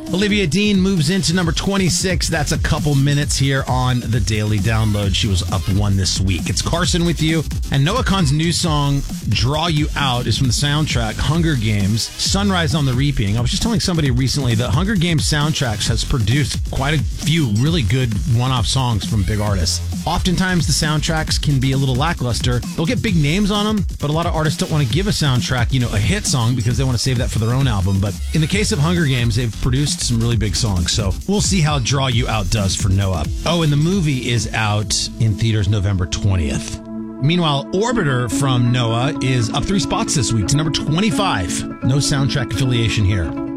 Olivia Dean moves into number 26. That's a couple minutes here on the Daily Download. She was up 1 this week. It's Carson with you. And Noah Kahan's new song, Draw You Out, is from the soundtrack Hunger Games, Sunrise on the Reaping. I was just telling somebody recently that Hunger Games soundtracks has produced quite a few really good one-off songs from big artists. Oftentimes, the soundtracks can be a little lackluster. They'll get big names on them, but a lot of artists don't want to give a soundtrack, a hit song because they want to save that for their own album. But in the case of Hunger Games, they've produced some really big songs. So we'll see how Draw You Out does for Noah. Oh, and the movie is out in theaters November 20th. Meanwhile, Orbiter from Noah is up 3 spots this week to number 25. No soundtrack affiliation here.